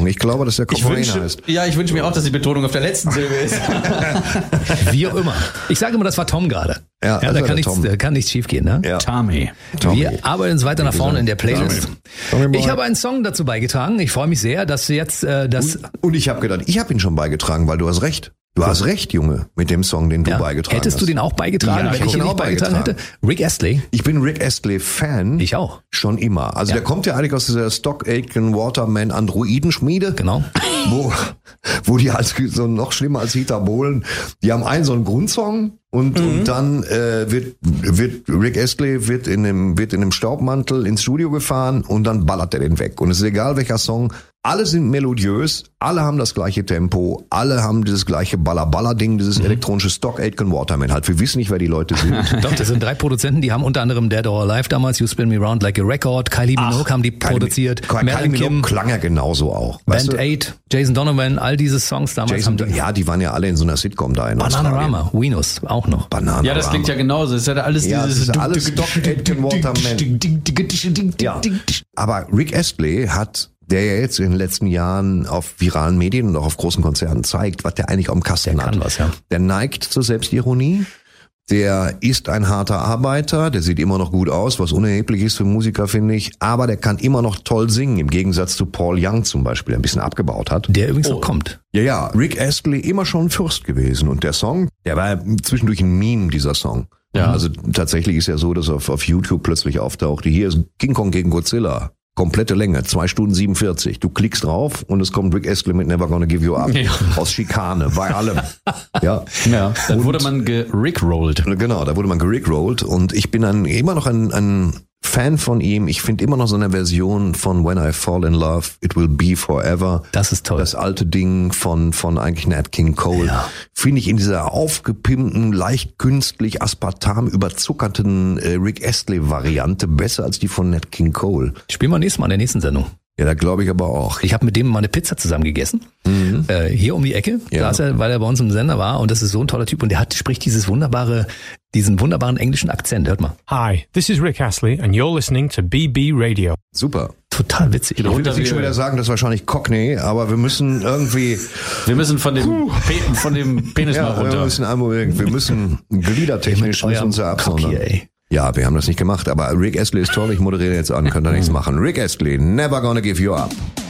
ausgesprochen. Ich glaube, dass der Kokain heißt. Ja, ich wünsche mir auch, dass die Betonung auf der letzten Silbe ist. Wie auch immer. Ich sage immer, das war Tom gerade. Ja, da kann nichts schief gehen. Ne? Ja. Tommy. Wir arbeiten uns weiter nach vorne in der Playlist. Tommy. Ich habe einen Song dazu beigetragen. Ich freue mich sehr, dass jetzt das... Und ich habe gedacht, ich habe ihn schon beigetragen, weil du hast recht. Du hast recht, Junge, mit dem Song, den du beigetragen hast. Hättest du den auch beigetragen, wenn ich ihn nicht beigetragen hätte? Rick Astley. Ich bin Rick Astley-Fan. Ich auch. Schon immer. Also der kommt ja eigentlich aus dieser Stock Aitken Waterman Androidenschmiede. Genau. Wo die als so noch schlimmer als Dieter Bohlen, die haben einen so einen Grundsong und dann wird Rick Astley wird in einem Staubmantel ins Studio gefahren und dann ballert er den weg. Und es ist egal welcher Song, alle sind melodiös, alle haben das gleiche Tempo, alle haben dieses gleiche Baller-Baller-Ding, dieses elektronische Stock Aitken Waterman. Halt, wir wissen nicht, wer die Leute sind. Doch, das sind 3 Produzenten, die haben unter anderem Dead or Alive damals, You Spin Me Round Like a Record, Kylie Minogue haben die produziert, Kylie Minogue klang ja genauso auch. Band 8, Jason Donovan, all diese Songs damals haben die waren ja alle in so einer Sitcom da in Bananarama, Venus auch noch. Ja, das klingt ja genauso. Es ist ja alles dieses... Das ist alles Stock Aitken Waterman. Ja. Aber Rick Astley der ja jetzt in den letzten Jahren auf viralen Medien und auch auf großen Konzerten zeigt, was der eigentlich am Kasten hat. Der neigt zur Selbstironie. Der ist ein harter Arbeiter, der sieht immer noch gut aus, was unerheblich ist für Musiker, finde ich. Aber der kann immer noch toll singen, im Gegensatz zu Paul Young zum Beispiel, der ein bisschen abgebaut hat. Der übrigens noch kommt. Ja, Rick Astley immer schon ein Fürst gewesen. Und der Song, der war zwischendurch ein Meme, dieser Song. Ja. Also tatsächlich ist ja so, dass auf YouTube plötzlich auftauchte, hier ist King Kong gegen Godzilla. Komplette Länge, 2 Stunden 47. Du klickst drauf und es kommt Rick Astley mit Never Gonna Give You Up. Ja. Aus Schikane, bei allem. Ja. Dann wurde man gerickrollt. Genau, da wurde man gerickrollt. Und ich bin immer noch ein Fan von ihm. Ich finde immer noch so eine Version von When I Fall in Love, It Will Be Forever. Das ist toll. Das alte Ding von eigentlich Nat King Cole. Ja. Finde ich in dieser aufgepimpten, leicht künstlich aspartam überzuckerten Rick Astley Variante besser als die von Nat King Cole. Spielen wir nächstes Mal in der nächsten Sendung. Ja, da glaube ich aber auch. Ich habe mit dem mal eine Pizza zusammen gegessen. Hier um die Ecke, weil er bei uns im Sender war. Und das ist so ein toller Typ. Und der spricht diesen wunderbaren englischen Akzent. Hört mal. Hi, this is Rick Astley and you're listening to BB Radio. Super. Total witzig. Ich will nicht schon wieder sagen, das ist wahrscheinlich Cockney, aber wir müssen irgendwie... Wir müssen von dem Penis mal runter. Wir müssen gliedertechnisch uns ja absondern. Ja, wir haben das nicht gemacht, aber Rick Astley ist toll, ich moderiere jetzt an, könnt ihr nichts machen. Rick Astley, Never Gonna Give You Up.